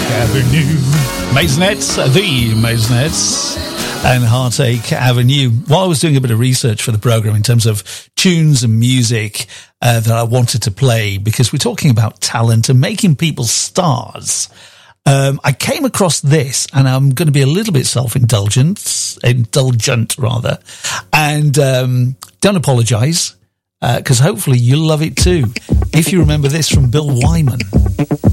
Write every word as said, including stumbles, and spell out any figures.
Avenue. Maisonettes, the Maisonettes, and Heartache Avenue. While I was doing a bit of research for the program in terms of tunes and music uh, that I wanted to play, because we're talking about talent and making people stars, um, I came across this, and I'm going to be a little bit self-indulgent, indulgent rather, and um, don't apologise, because uh, hopefully you'll love it too. If you remember this from Bill Wyman.